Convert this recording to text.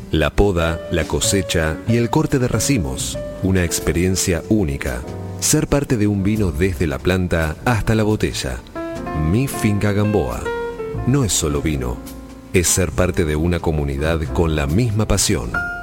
La poda, la cosecha y el corte de racimos. Una experiencia única. Ser parte de un vino desde la planta hasta la botella. Mi Finca Gamboa. No es solo vino, es ser parte de una comunidad con la misma pasión.